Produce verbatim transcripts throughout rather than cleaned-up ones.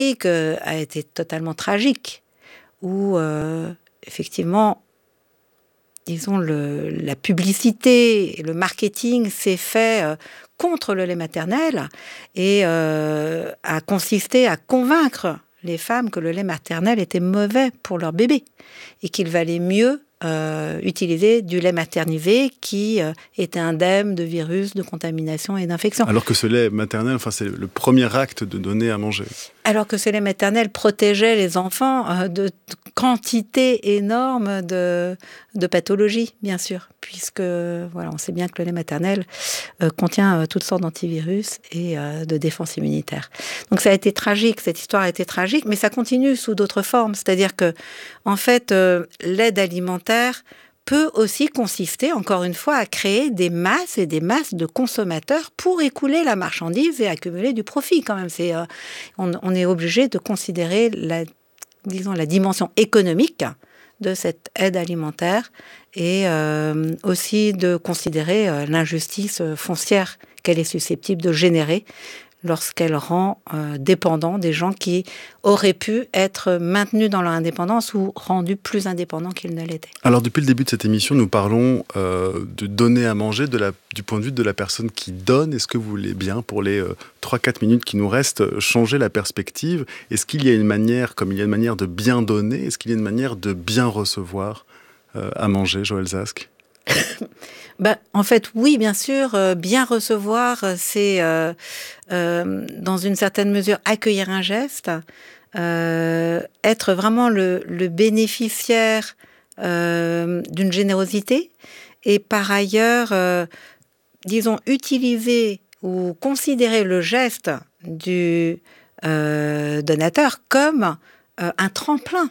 euh, a été totalement tragique, où euh, effectivement, disons, le, la publicité et le marketing s'est fait euh, contre le lait maternel et euh, a consisté à convaincre les femmes que le lait maternel était mauvais pour leur bébé et qu'il valait mieux euh, utiliser du lait maternisé qui euh, était indemne de virus, de contamination et d'infection. Alors que ce lait maternel, enfin, c'est le premier acte de donner à manger. Alors que ce lait maternel protégeait les enfants euh, de quantité énorme de, de pathologies, bien sûr, puisque voilà, on sait bien que le lait maternel euh, contient euh, toutes sortes d'antivirus et euh, de défense immunitaire. Donc ça a été tragique, cette histoire a été tragique, mais ça continue sous d'autres formes. C'est-à-dire que, en fait, euh, l'aide alimentaire peut aussi consister, encore une fois, à créer des masses et des masses de consommateurs pour écouler la marchandise et accumuler du profit, quand même. C'est, euh, on, on est obligé de considérer la, disons, la dimension économique de cette aide alimentaire et euh, aussi de considérer euh, l'injustice foncière qu'elle est susceptible de générer lorsqu'elle rend euh, dépendants des gens qui auraient pu être maintenus dans leur indépendance ou rendus plus indépendants qu'ils ne l'étaient. Alors depuis le début de cette émission, nous parlons euh, de donner à manger de la, du point de vue de la personne qui donne. Est-ce que vous voulez bien, pour les euh, trois à quatre minutes qui nous restent, changer la perspective ? Est-ce qu'il y a une manière, comme il y a une manière de bien donner, est-ce qu'il y a une manière de bien recevoir euh, à manger, Joëlle Zask ? Ben, en fait, oui, bien sûr, euh, bien recevoir, c'est euh, euh, dans une certaine mesure accueillir un geste, euh, être vraiment le, le bénéficiaire euh, d'une générosité et par ailleurs, euh, disons, utiliser ou considérer le geste du euh, donateur comme euh, un tremplin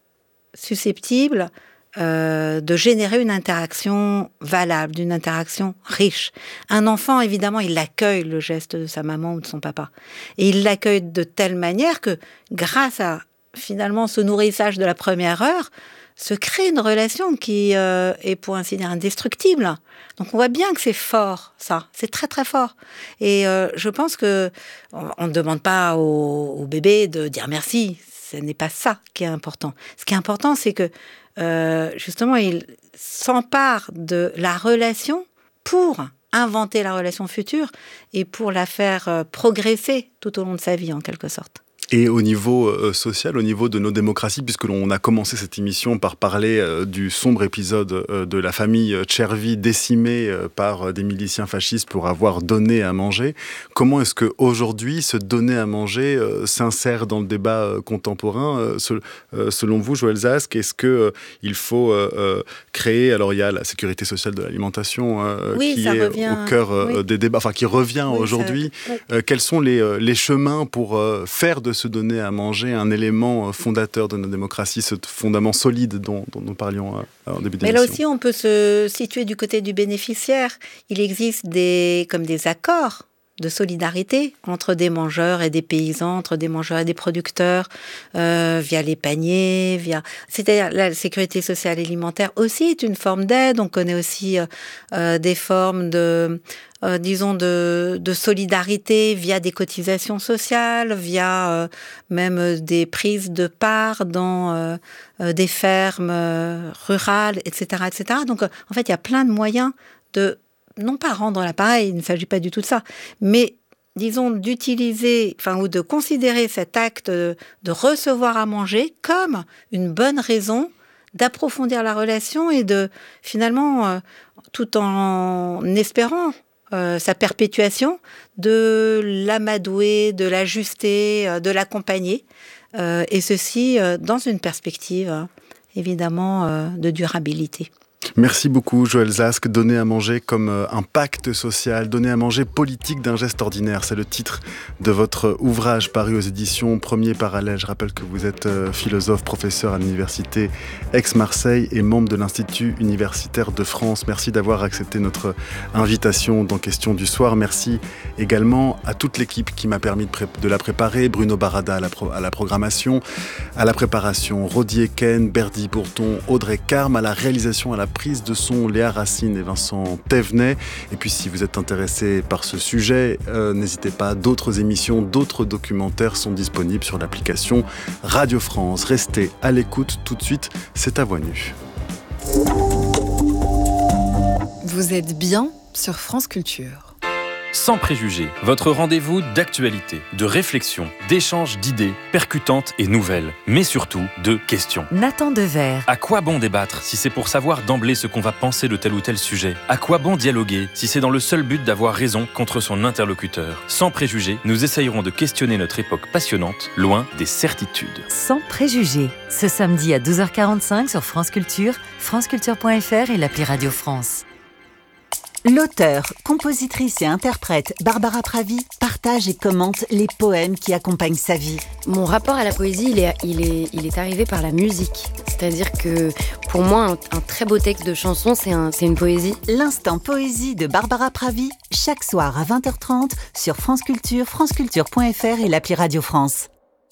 susceptible Euh, de générer une interaction valable, d'une interaction riche. Un enfant, évidemment, il accueille le geste de sa maman ou de son papa. Et il l'accueille de telle manière que, grâce à, finalement, ce nourrissage de la première heure, se crée une relation qui euh, est, pour ainsi dire, indestructible. Donc, on voit bien que c'est fort, ça. C'est très, très fort. Et euh, je pense que on ne demande pas au, au bébé de dire merci. Ce n'est pas ça qui est important. Ce qui est important, c'est que Euh, justement, il s'empare de la relation pour inventer la relation future et pour la faire euh, progresser tout au long de sa vie, en quelque sorte. Et au niveau euh, social, au niveau de nos démocraties, puisque l'on a commencé cette émission par parler euh, du sombre épisode euh, de la famille Cervi décimée euh, par des miliciens fascistes pour avoir donné à manger, comment est-ce qu'aujourd'hui, ce donner à manger euh, s'insère dans le débat euh, contemporain euh, ce, euh, selon vous, Joëlle Zask, est-ce qu'il euh, faut euh, créer, alors il y a la sécurité sociale de l'alimentation euh, oui, qui est revient, au cœur euh, oui. des débats, enfin qui revient oui, aujourd'hui. Ça, oui. euh, quels sont les, les chemins pour euh, faire de se donner à manger un élément fondateur de nos démocraties, ce fondament solide dont, dont nous parlions en début d'émission. Mais là aussi, on peut se situer du côté du bénéficiaire. Il existe des, comme des accords de solidarité entre des mangeurs et des paysans, entre des mangeurs et des producteurs, euh, via les paniers, via... C'est-à-dire, la sécurité sociale alimentaire aussi est une forme d'aide. On connaît aussi euh, des formes de... Euh, disons, de, de solidarité via des cotisations sociales, via euh, même des prises de part dans euh, euh, des fermes euh, rurales, et cetera, et cetera. Donc, euh, en fait, il y a plein de moyens de, non pas rendre l'appareil, il ne s'agit pas du tout de ça, mais, disons, d'utiliser, enfin, ou de considérer cet acte de, de recevoir à manger comme une bonne raison d'approfondir la relation et de, finalement, euh, tout en espérant Euh, sa perpétuation, de l'amadouer, de l'ajuster, euh, de l'accompagner, euh, et ceci euh, dans une perspective, euh, évidemment, euh, de durabilité. Merci beaucoup, Joëlle Zask. Donner à manger comme un pacte social, donner à manger politique d'un geste ordinaire. C'est le titre de votre ouvrage paru aux éditions Premier Parallèle. Je rappelle que vous êtes philosophe, professeur à l'université Aix-Marseille et membre de l'Institut universitaire de France. Merci d'avoir accepté notre invitation dans Question du soir. Merci également à toute l'équipe qui m'a permis de, pré- de la préparer. Bruno Barada à la, pro- à la programmation, à la préparation, Rodier Ken, Berdy Bourdon, Audrey Carme, à la réalisation, à la prise prise de son Léa Racine et Vincent Thévenet. Et puis si vous êtes intéressé par ce sujet, euh, n'hésitez pas, d'autres émissions, d'autres documentaires sont disponibles sur l'application Radio France. Restez à l'écoute, tout de suite, c'est à Voix Nue. Vous êtes bien sur France Culture. Sans préjugés, votre rendez-vous d'actualité, de réflexion, d'échanges d'idées percutantes et nouvelles, mais surtout de questions. Nathan Dever. À quoi bon débattre si c'est pour savoir d'emblée ce qu'on va penser de tel ou tel sujet ? À quoi bon dialoguer si c'est dans le seul but d'avoir raison contre son interlocuteur ? Sans préjugés, nous essayerons de questionner notre époque passionnante, loin des certitudes. Sans préjugés, ce samedi à douze heures quarante-cinq sur France Culture, franceculture point f r et l'appli Radio France. L'auteure, compositrice et interprète Barbara Pravi partage et commente les poèmes qui accompagnent sa vie. Mon rapport à la poésie, il est, il est, il est arrivé par la musique. C'est-à-dire que pour moi, un, un très beau texte de chanson, c'est, un, c'est une poésie. L'instant poésie de Barbara Pravi, chaque soir à vingt heures trente sur France Culture, franceculture point f r et l'appli Radio France.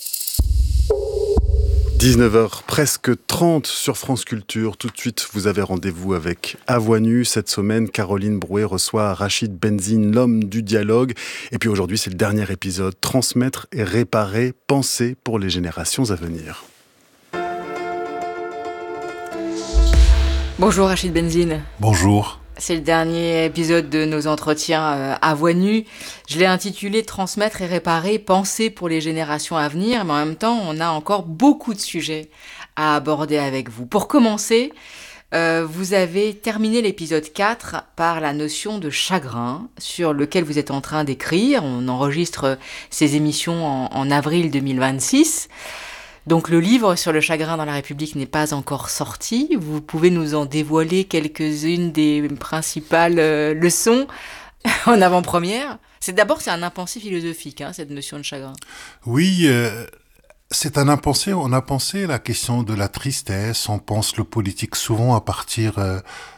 dix-neuf heures presque trente sur France Culture. Tout de suite, vous avez rendez-vous avec À Voix Nue. Cette semaine, Caroline Brouet reçoit Rachid Benzine, l'homme du dialogue. Et puis aujourd'hui, c'est le dernier épisode. Transmettre et réparer, penser pour les générations à venir. Bonjour Rachid Benzine. Bonjour. C'est le dernier épisode de nos entretiens à Voix Nue. Je l'ai intitulé « Transmettre et réparer, penser pour les générations à venir », mais en même temps, on a encore beaucoup de sujets à aborder avec vous. Pour commencer, euh, vous avez terminé l'épisode quatre par la notion de chagrin, sur lequel vous êtes en train d'écrire. On enregistre ces émissions en, en avril deux mille vingt-six. Donc le livre sur le chagrin dans la République n'est pas encore sorti. Vous pouvez nous en dévoiler quelques-unes des principales euh, leçons en avant-première. C'est d'abord c'est un impensé philosophique, hein, cette notion de chagrin. Oui, euh, c'est un impensé. On a pensé la question de la tristesse. On pense le politique souvent à partir euh,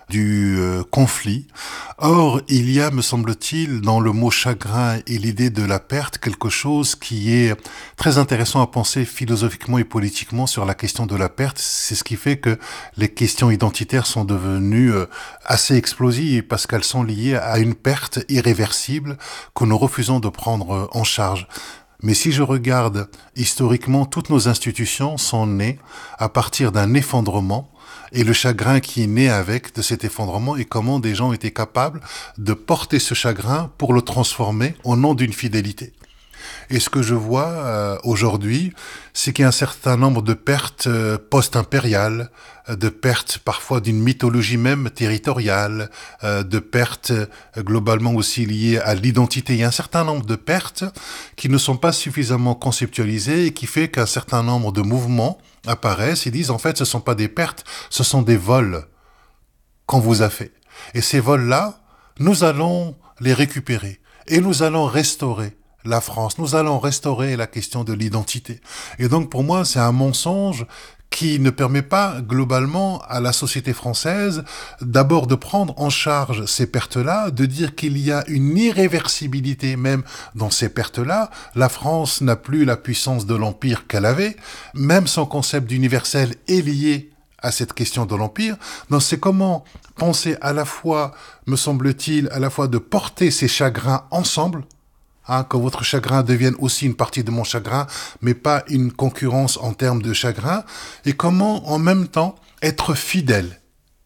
du euh, conflit. Or, il y a, me semble-t-il, dans le mot chagrin et l'idée de la perte, quelque chose qui est très intéressant à penser philosophiquement et politiquement sur la question de la perte. C'est ce qui fait que les questions identitaires sont devenues euh, assez explosives parce qu'elles sont liées à une perte irréversible que nous refusons de prendre euh, en charge. Mais si je regarde historiquement, toutes nos institutions sont nées à partir d'un effondrement et le chagrin qui est né avec de cet effondrement et comment des gens étaient capables de porter ce chagrin pour le transformer au nom d'une fidélité. Et ce que je vois euh, aujourd'hui, c'est qu'il y a un certain nombre de pertes euh, post-impériales, euh, de pertes parfois d'une mythologie même territoriale, euh, de pertes euh, globalement aussi liées à l'identité. Il y a un certain nombre de pertes qui ne sont pas suffisamment conceptualisées et qui fait qu'un certain nombre de mouvements apparaissent et disent en fait ce ne sont pas des pertes, ce sont des vols qu'on vous a fait. Et ces vols-là, nous allons les récupérer et nous allons restaurer la France. Nous allons restaurer la question de l'identité. Et donc, pour moi, c'est un mensonge qui ne permet pas, globalement, à la société française, d'abord de prendre en charge ces pertes-là, de dire qu'il y a une irréversibilité même dans ces pertes-là. La France n'a plus la puissance de l'Empire qu'elle avait. Même son concept d'universel est lié à cette question de l'Empire. Donc, c'est comment penser à la fois, me semble-t-il, à la fois de porter ces chagrins ensemble, Hein, que votre chagrin devienne aussi une partie de mon chagrin, mais pas une concurrence en termes de chagrin, et comment en même temps être fidèle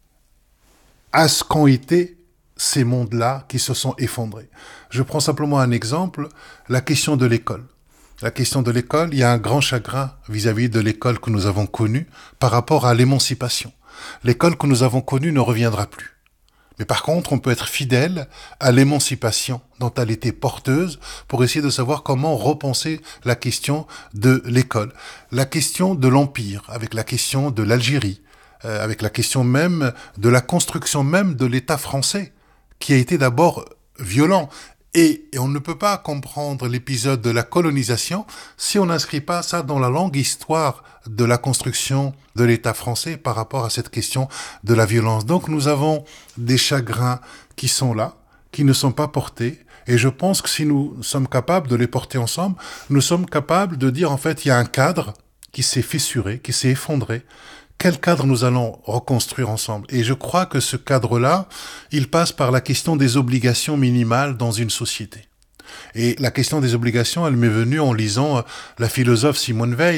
à ce qu'ont été ces mondes-là qui se sont effondrés. Je prends simplement un exemple, la question de l'école. La question de l'école, il y a un grand chagrin vis-à-vis de l'école que nous avons connue par rapport à l'émancipation. L'école que nous avons connue ne reviendra plus. Mais par contre, on peut être fidèle à l'émancipation dont elle était porteuse pour essayer de savoir comment repenser la question de l'école. La question de l'Empire, avec la question de l'Algérie, euh, avec la question même de la construction même de l'État français, qui a été d'abord violent. Et, et on ne peut pas comprendre l'épisode de la colonisation si on n'inscrit pas ça dans la longue histoire de la construction de l'État français par rapport à cette question de la violence. Donc nous avons des chagrins qui sont là, qui ne sont pas portés, et je pense que si nous sommes capables de les porter ensemble, nous sommes capables de dire en fait il y a un cadre qui s'est fissuré, qui s'est effondré, quel cadre nous allons reconstruire ensemble. Et je crois que ce cadre-là, il passe par la question des obligations minimales dans une société. Et la question des obligations, elle m'est venue en lisant la philosophe Simone Veil.